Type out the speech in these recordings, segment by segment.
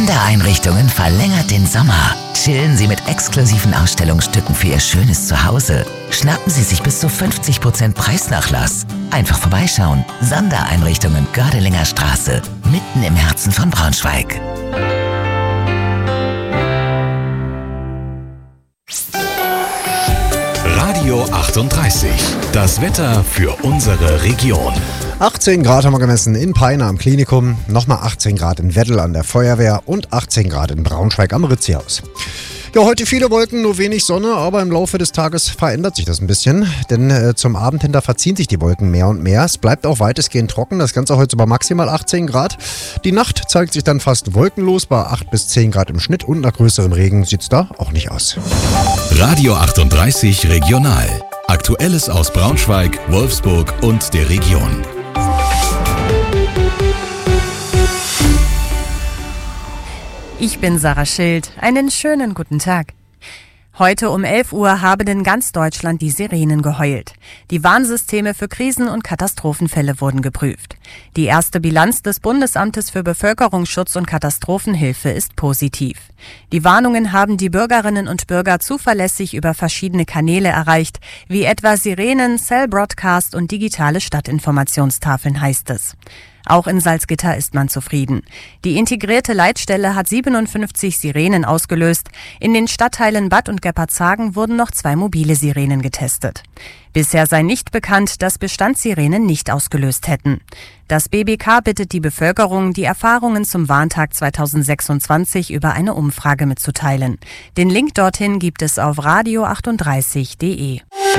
Sondereinrichtungen verlängert den Sommer. Chillen Sie mit exklusiven Ausstellungsstücken für Ihr schönes Zuhause. Schnappen Sie sich bis zu 50% Preisnachlass. Einfach vorbeischauen. Sondereinrichtungen Gördelinger Straße, mitten im Herzen von Braunschweig. Radio 38. Das Wetter für unsere Region. 18 Grad haben wir gemessen in Peine am Klinikum, nochmal 18 Grad in Weddel an der Feuerwehr und 18 Grad in Braunschweig am Ritzi-Haus. Ja, heute viele Wolken, nur wenig Sonne, aber im Laufe des Tages verändert sich das ein bisschen, denn zum Abend hin, da verziehen sich die Wolken mehr und mehr. Es bleibt auch weitestgehend trocken, das Ganze heute bei maximal 18 Grad. Die Nacht zeigt sich dann fast wolkenlos bei 8 bis 10 Grad im Schnitt und nach größerem Regen sieht es da auch nicht aus. Radio 38 Regional. Aktuelles aus Braunschweig, Wolfsburg und der Region. Ich bin Sarah Schild. Einen schönen guten Tag. Heute um 11 Uhr haben in ganz Deutschland die Sirenen geheult. Die Warnsysteme für Krisen- und Katastrophenfälle wurden geprüft. Die erste Bilanz des Bundesamtes für Bevölkerungsschutz und Katastrophenhilfe ist positiv. Die Warnungen haben die Bürgerinnen und Bürger zuverlässig über verschiedene Kanäle erreicht, wie etwa Sirenen, Cell Broadcast und digitale Stadtinformationstafeln, heißt es. Auch in Salzgitter ist man zufrieden. Die integrierte Leitstelle hat 57 Sirenen ausgelöst. In den Stadtteilen Bad und Geppertshagen wurden noch 2 mobile Sirenen getestet. Bisher sei nicht bekannt, dass Bestandssirenen nicht ausgelöst hätten. Das BBK bittet die Bevölkerung, die Erfahrungen zum Warntag 2026 über eine Umfrage mitzuteilen. Den Link dorthin gibt es auf radio38.de.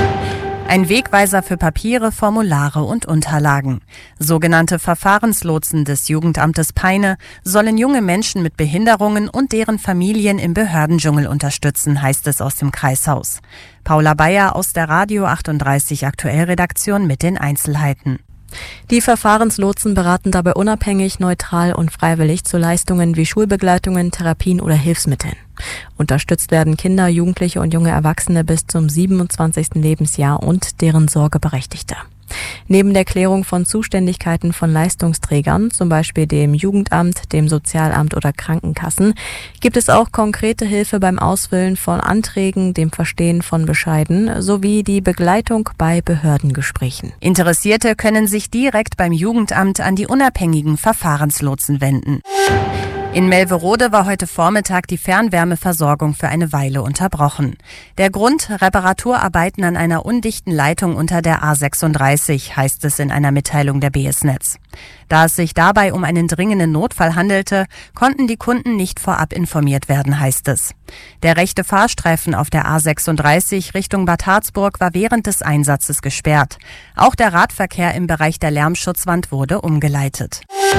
Ein Wegweiser für Papiere, Formulare und Unterlagen. Sogenannte Verfahrenslotsen des Jugendamtes Peine sollen junge Menschen mit Behinderungen und deren Familien im Behördendschungel unterstützen, heißt es aus dem Kreishaus. Paula Bayer aus der Radio 38 Aktuellredaktion mit den Einzelheiten. Die Verfahrenslotsen beraten dabei unabhängig, neutral und freiwillig zu Leistungen wie Schulbegleitungen, Therapien oder Hilfsmitteln. Unterstützt werden Kinder, Jugendliche und junge Erwachsene bis zum 27. Lebensjahr und deren Sorgeberechtigte. Neben der Klärung von Zuständigkeiten von Leistungsträgern, zum Beispiel dem Jugendamt, dem Sozialamt oder Krankenkassen, gibt es auch konkrete Hilfe beim Ausfüllen von Anträgen, dem Verstehen von Bescheiden sowie die Begleitung bei Behördengesprächen. Interessierte können sich direkt beim Jugendamt an die unabhängigen Verfahrenslotsen wenden. In Melverode war heute Vormittag die Fernwärmeversorgung für eine Weile unterbrochen. Der Grund: Reparaturarbeiten an einer undichten Leitung unter der A36, heißt es in einer Mitteilung der BS Netz. Da es sich dabei um einen dringenden Notfall handelte, konnten die Kunden nicht vorab informiert werden, heißt es. Der rechte Fahrstreifen auf der A36 Richtung Bad Harzburg war während des Einsatzes gesperrt. Auch der Radverkehr im Bereich der Lärmschutzwand wurde umgeleitet.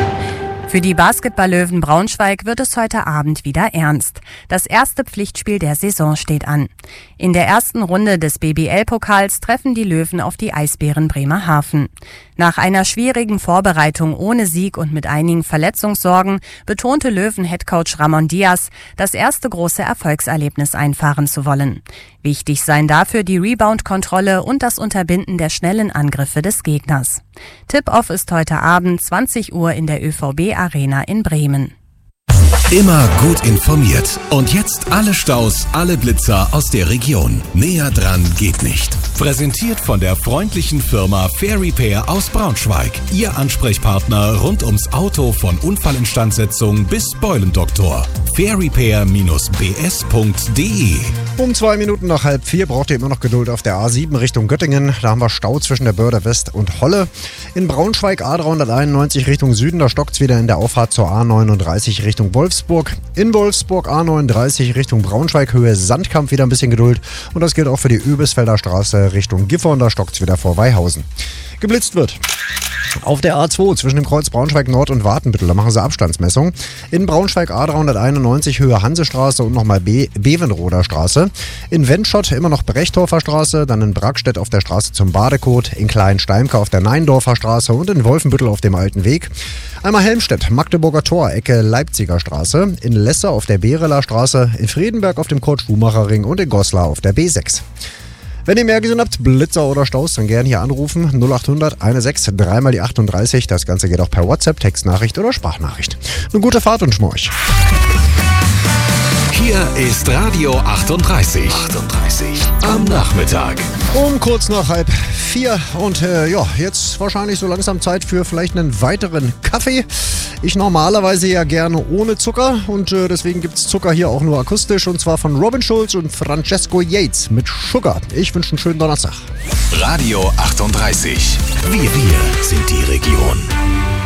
Für die Basketball-Löwen Braunschweig wird es heute Abend wieder ernst. Das erste Pflichtspiel der Saison steht an. In der ersten Runde des BBL-Pokals treffen die Löwen auf die Eisbären Bremerhaven. Nach einer schwierigen Vorbereitung ohne Sieg und mit einigen Verletzungssorgen betonte Löwen-Headcoach Ramon Diaz, das erste große Erfolgserlebnis einfahren zu wollen. Wichtig seien dafür die Rebound-Kontrolle und das Unterbinden der schnellen Angriffe des Gegners. Tip-Off ist heute Abend 20 Uhr in der ÖVB-Arena in Bremen. Immer gut informiert. Und jetzt alle Staus, alle Blitzer aus der Region. Näher dran geht nicht. Präsentiert von der freundlichen Firma Fair Repair aus Braunschweig. Ihr Ansprechpartner rund ums Auto von Unfallinstandsetzung bis Beulendoktor. fairrepair-bs.de. Um 2 Minuten nach 3:30 braucht ihr immer noch Geduld auf der A7 Richtung Göttingen. Da haben wir Stau zwischen der Börde West und Holle. In Braunschweig A391 Richtung Süden, da stockt's wieder in der Auffahrt zur A39 Richtung Wolfsburg. In Wolfsburg A39 Richtung Braunschweig, Höhe Sandkamp, wieder ein bisschen Geduld. Und das gilt auch für die Übelsfelder Straße Richtung Gifhorn, da stockt's wieder vor Weihausen. Geblitzt wird auf der A2 zwischen dem Kreuz Braunschweig Nord und Watenbüttel, da machen sie Abstandsmessung. In Braunschweig A391 Höhe Hansestraße und nochmal Bevenroder Straße. In Wendschott immer noch Brechdorfer Straße, dann in Bragstedt auf der Straße zum Badekot, in Kleinsteimke auf der Neindorfer Straße und in Wolfenbüttel auf dem Alten Weg. Einmal Helmstedt, Magdeburger Tor, Ecke Leipziger Straße, in Lesse auf der Bereler Straße, in Friedenberg auf dem Kurt-Schumacher-Ring und in Goslar auf der B6. Wenn ihr mehr gesehen habt, Blitzer oder Staus, dann gerne hier anrufen. 0800 16 3 die 38. Das Ganze geht auch per WhatsApp, Textnachricht oder Sprachnachricht. Eine gute Fahrt wünschen wir euch. Hier ist Radio 38. Am Nachmittag. Um kurz nach 3:30 und jetzt wahrscheinlich so langsam Zeit für vielleicht einen weiteren Kaffee. Ich normalerweise ja gerne ohne Zucker und deswegen gibt es Zucker hier auch nur akustisch und zwar von Robin Schulz und Francesco Yates mit Sugar. Ich wünsche einen schönen Donnerstag. Radio 38. Wir sind die Region.